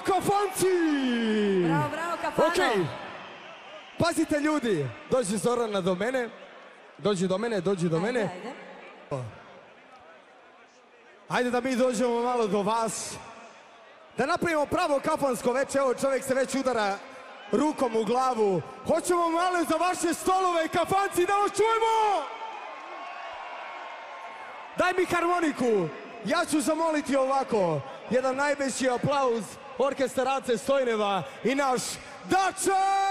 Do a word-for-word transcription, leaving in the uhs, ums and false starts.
kafanci! Bravo, bravo, kafano! Okej, pazite ljudi, dođi Zorana do mene, dođi do mene, dođi do mene. Ajde, ajde. Ajde da mi dođemo malo do vas. Da napravimo pravo kafansko večer, evo čovjek se već udara rukom u glavu. Hoćemo malo za vaše stolove, kafanci, da vas čujemo! Daj mi harmoniku. Ja ću zamoliti ovako, jedan najveći aplauz orkestra Ace Stojneva i naš Dače!